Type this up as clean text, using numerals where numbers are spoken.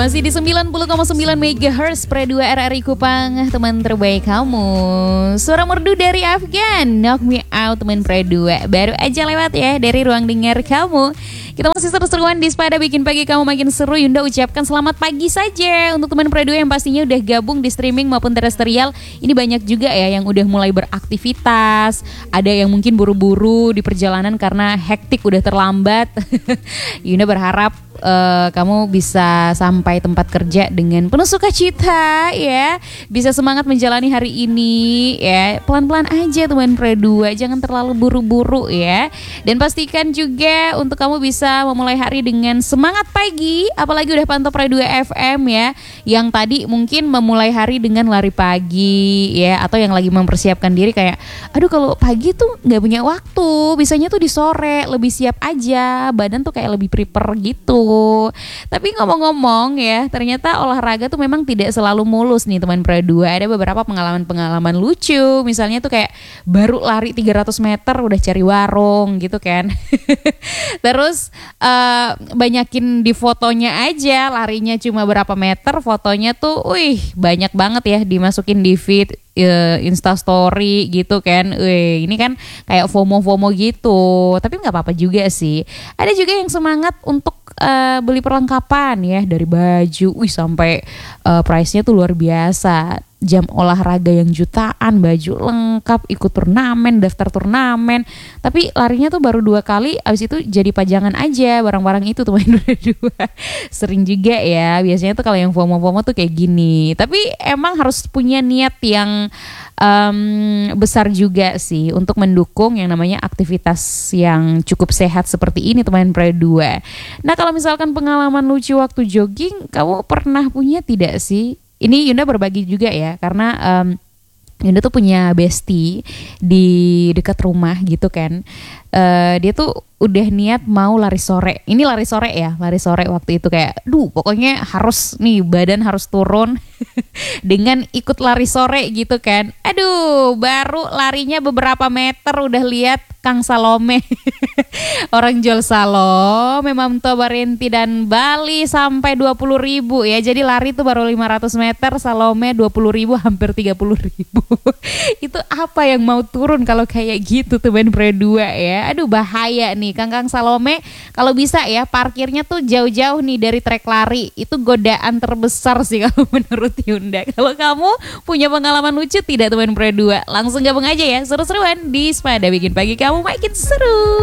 Masih di 90,9 MHz Pre 2 RRI Kupang, teman terbaik kamu. Suara merdu dari Afgan, Knock Me Out teman Pre 2. Baru aja lewat ya dari ruang dengar kamu. Kita masih seru-seruan di Sepada bikin pagi kamu makin seru. Yunda ucapkan selamat pagi saja untuk teman Pre 2 yang pastinya udah gabung di streaming maupun terestrial. Ini banyak juga ya yang udah mulai beraktivitas. Ada yang mungkin buru-buru di perjalanan karena hektik udah terlambat. Yunda berharap kamu bisa sampai tempat kerja dengan penuh sukacita ya, bisa semangat menjalani hari ini ya, pelan-pelan aja teman Pre 2, jangan terlalu buru-buru ya. Dan pastikan juga untuk kamu bisa memulai hari dengan semangat pagi, apalagi udah pantau Pre 2 FM ya, yang tadi mungkin memulai hari dengan lari pagi ya, atau yang lagi mempersiapkan diri kayak aduh kalau pagi tuh nggak punya waktu, bisanya tuh di sore lebih siap aja, badan tuh kayak lebih prepare gitu. Tapi ngomong-ngomong ya, ternyata olahraga tuh memang tidak selalu mulus nih teman Pre 2. Ada beberapa pengalaman-pengalaman lucu. Misalnya tuh kayak baru lari 300 meter udah cari warung gitu kan. Terus banyakin di fotonya aja, larinya cuma berapa meter, fotonya tuh banyak banget ya dimasukin di feed Instastory gitu kan. Ini kan kayak FOMO gitu. Tapi gak apa-apa juga sih. Ada juga yang semangat untuk beli perlengkapan ya, dari baju sampai price-nya tuh luar biasa. Jam olahraga yang jutaan, baju lengkap, ikut turnamen, daftar turnamen. Tapi larinya tuh baru 2 kali, abis itu jadi pajangan aja barang-barang itu tuh main 2. Sering juga ya, biasanya tuh kalau yang FOMO-FOMO tuh kayak gini. Tapi emang harus punya niat yang besar juga sih untuk mendukung yang namanya aktivitas yang cukup sehat seperti ini teman Pre 2. Nah kalau misalkan pengalaman lucu waktu jogging, kamu pernah punya tidak sih? Ini Yunda berbagi juga ya, karena Yunda tuh punya bestie di dekat rumah gitu kan. Dia tuh udah niat mau lari sore. Ini lari sore ya, lari sore waktu itu kayak, pokoknya harus nih badan harus turun dengan ikut lari sore gitu kan. Baru larinya beberapa meter udah lihat Kang Salome. Orang jual Salome, Mam Tobarenti dan Bali sampai 20.000 ya. Jadi lari tuh baru 500 meter, Salome 20.000, hampir 30.000. Itu apa yang mau turun kalau kayak gitu tuh Ben Pre 2 ya. Bahaya nih Kang Salome. Kalau bisa ya parkirnya tuh jauh-jauh nih dari trek lari. Itu godaan terbesar sih kalau menurut Yunda. Kalau kamu punya pengalaman lucu tidak teman Pre 2? Langsung gabung aja ya, seru-seruan di Sepada bikin pagi kamu makin seru.